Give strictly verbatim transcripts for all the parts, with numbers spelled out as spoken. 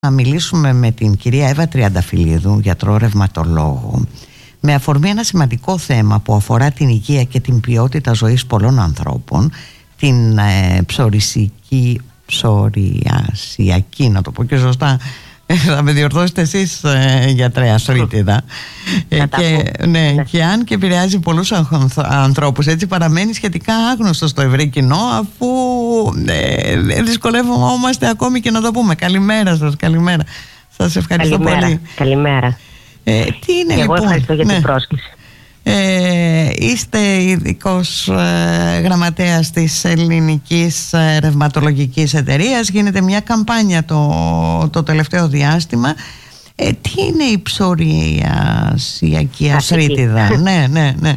Να μιλήσουμε με την κυρία Εύα Τριανταφυλλίδου, γιατρό ρευματολόγο, με αφορμή ένα σημαντικό θέμα που αφορά την υγεία και την ποιότητα ζωής πολλών ανθρώπων, την ε, ψωρισική, ψωριασιακή, να το πω και σωστά, θα με διορθώσετε εσείς, ε, γιατρέ Ασρίτιδα, ε, και, ναι, ναι. και αν και επηρεάζει πολλούς ανθρώπους, έτσι παραμένει σχετικά άγνωστο στο ευρύ κοινό, αφού ε, δυσκολεύομαστε ακόμη και να το πούμε. Καλημέρα σας, καλημέρα. Σας ευχαριστώ καλημέρα, πολύ. Καλημέρα. Ε, τι είναι, και λοιπόν, εγώ ευχαριστώ για ναι. την πρόσκληση. Ε, είστε ειδικός ε, γραμματέας της Ελληνικής ε, Ρευματολογικής Εταιρείας. Γίνεται μια καμπάνια το, το τελευταίο διάστημα. Ε, τι είναι η ψωριασιακή αρθρίτιδα? ναι, ναι, ναι.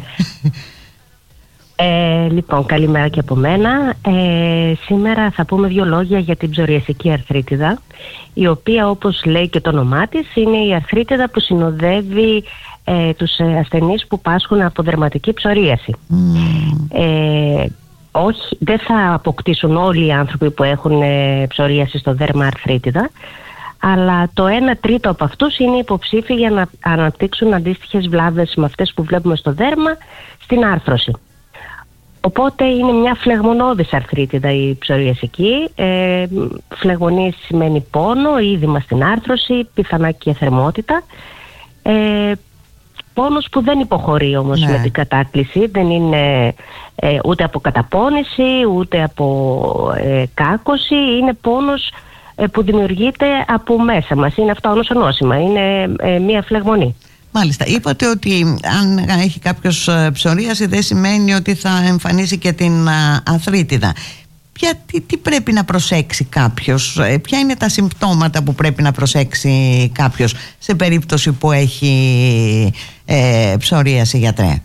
Ε, λοιπόν, καλημέρα και από μένα. Ε, σήμερα θα πούμε δύο λόγια για την ψωριασική αρθρίτιδα, η οποία, όπως λέει και το όνομά της, είναι η αρθρίτιδα που συνοδεύει ε, τους ασθενείς που πάσχουν από δερματική ψωρίαση. Mm. Ε, όχι, δεν θα αποκτήσουν όλοι οι άνθρωποι που έχουν ε, ψωρίαση στο δέρμα αρθρίτιδα, αλλά το ένα τρίτο από αυτούς είναι υποψήφιοι για να αναπτύξουν αντίστοιχες βλάβες με αυτές που βλέπουμε στο δέρμα στην άρθρωση. Οπότε είναι μια φλεγμονώδης αρθρίτιδα η ψωριασική. Ε, φλεγμονή σημαίνει πόνο, είδημα στην άρθρωση, πιθανά και θερμότητα. Ε, πόνος που δεν υποχωρεί όμως ναι. με την κατάκληση. Δεν είναι ε, ούτε από καταπώνηση, ούτε από ε, κάκωση. Είναι πόνος ε, που δημιουργείται από μέσα μας. Είναι αυτοανοσονόσημα. Είναι ε, μια φλεγμονή. Μάλιστα. Είπατε ότι αν έχει κάποιος ψωρίαση δεν σημαίνει ότι θα εμφανίσει και την αρθρίτιδα. Ποια, τι, τι πρέπει να προσέξει κάποιος, ποια είναι τα συμπτώματα που πρέπει να προσέξει κάποιος σε περίπτωση που έχει ε, ψωρίαση, γιατρέ?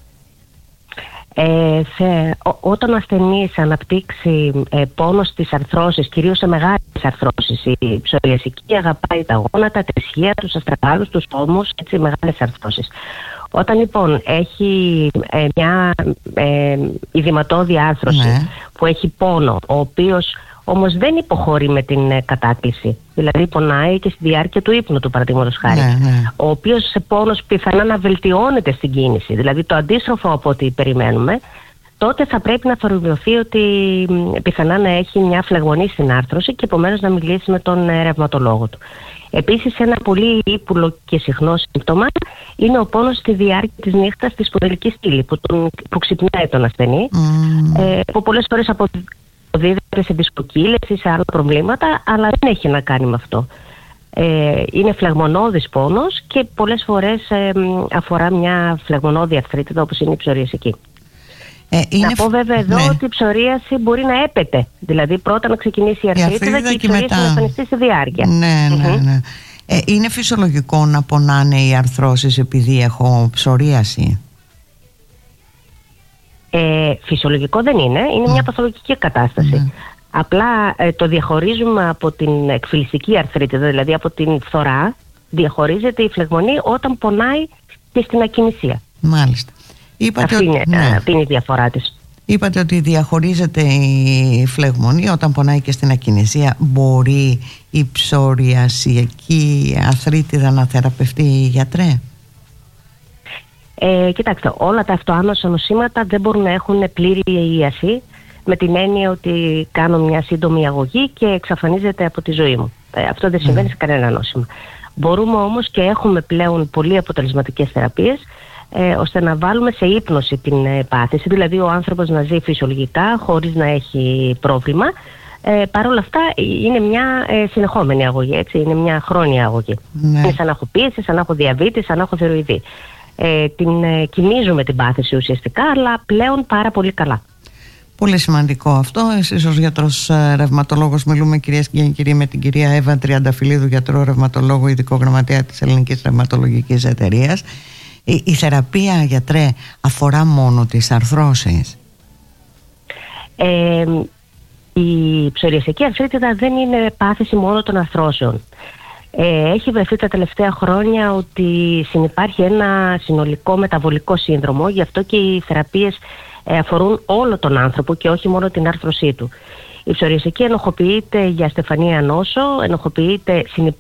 Ε, σε, ό, όταν ο ασθενής αναπτύξει ε, πόνο στις αρθρώσεις, κυρίως σε μεγάλες αρθρώσεις, η ψωριασική αγαπάει τα γόνατα, τα ισχύα, τους αστραγάλους, τους ώμους, έτσι, μεγάλες αρθρώσεις. Όταν λοιπόν έχει ε, μια ε, ειδηματώδη άρθρωση ναι. που έχει πόνο, ο οποίος όμως δεν υποχωρεί με την ε, κατάκληση, δηλαδή πονάει και στη διάρκεια του ύπνου του, παραδείγματος χάρη, ναι, ναι. ο οποίος σε πόνος πιθανά να βελτιώνεται στην κίνηση, δηλαδή το αντίστροφο από ό,τι περιμένουμε, τότε θα πρέπει να θεωρηθεί ότι πιθανά να έχει μια φλεγμονή στην άρθρωση και επομένως να μιλήσει με τον ε, ρευματολόγο του. Επίσης, ένα πολύ ύπουλο και συχνό σύμπτωμα είναι ο πόνος στη διάρκεια της νύχτας στη σπονδυλική στήλη, που, τον, που ξυπνάει τον ασθενή, mm. ε, που πολλές φορές αποδίδεται σε δισκοκύλες ή σε άλλα προβλήματα, αλλά δεν έχει να κάνει με αυτό. Ε, είναι φλεγμονώδης πόνος και πολλές φορές ε, αφορά μια φλεγμονώδη αρθρίτιδα, όπως είναι η ψωριασική. Ε, είναι... Να πω βέβαια εδώ ναι. ότι η ψωρίαση μπορεί να έπεται. Δηλαδή πρώτα να ξεκινήσει η αρθρίτιδα και η ψωρίαση μετά να εμφανιστεί στη διάρκεια. Ναι, ναι, ναι. Ε, είναι φυσιολογικό να πονάνε οι αρθρώσεις επειδή έχω ψωρίαση? Ε, φυσιολογικό δεν είναι. Είναι ναι. μια παθολογική κατάσταση. Ναι. Απλά ε, το διαχωρίζουμε από την εκφυλιστική αρθρίτιδα, δηλαδή από την φθορά. Διαχωρίζεται η φλεγμονή όταν πονάει και στην ακινησία. Μάλιστα. Είπατε αυτή, ότι, είναι, ναι. αυτή είναι η διαφορά της. Είπατε ότι διαχωρίζεται η φλεγμονή όταν πονάει και στην ακινησία. Μπορεί η ψωριασιακή αρθρίτιδα να θεραπευτεί, γιατρέ? Ε, κοιτάξτε, όλα τα αυτοάνωσα νοσήματα δεν μπορούν να έχουν πλήρη ιίαση, με την έννοια ότι κάνω μια σύντομη αγωγή και εξαφανίζεται από τη ζωή μου. Ε, αυτό δεν συμβαίνει mm. σε κανένα νόσημα. Μπορούμε όμως και έχουμε πλέον πολύ αποτελεσματικές θεραπείες, Ε, ώστε να βάλουμε σε ύπνωση την ε, πάθηση, δηλαδή ο άνθρωπος να ζει φυσιολογικά χωρίς να έχει πρόβλημα. Ε, Παρ' όλα αυτά είναι μια ε, συνεχόμενη αγωγή, έτσι, είναι μια χρόνια αγωγή. Ναι. Είναι σαν να έχω πίεση, σαν να έχω διαβήτη, σαν να έχω θηροειδή. Ε, την ε, κοιμίζουμε την πάθηση ουσιαστικά, αλλά πλέον πάρα πολύ καλά. Πολύ σημαντικό αυτό. Εσείς ως γιατρός ρευματολόγος, μιλούμε κυρίες και κύριοι με την κυρία Εύα Τριανταφυλλίδου, γιατρό ρευματολόγο, ειδικό γραμματέα της Ελληνικής Ρευματολογικής Εταιρείας. Η, η θεραπεία, γιατρέ, αφορά μόνο τις αρθρώσεις? Ε, η ψωριασιακή αρθρίτιδα δεν είναι πάθηση μόνο των αρθρώσεων. Ε, έχει βρεθεί τα τελευταία χρόνια ότι συνυπάρχει ένα συνολικό μεταβολικό σύνδρομο, γι' αυτό και οι θεραπείες ε, αφορούν όλο τον άνθρωπο και όχι μόνο την άρθρωσή του. Η ψωριασική ενοχοποιείται για στεφανία νόσο, ενοχοποιείται,